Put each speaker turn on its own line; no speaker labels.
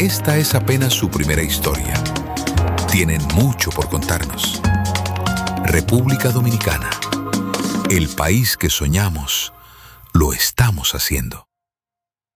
esta es apenas su primera historia. Tienen mucho por contarnos. República Dominicana. El país que soñamos, lo estamos haciendo.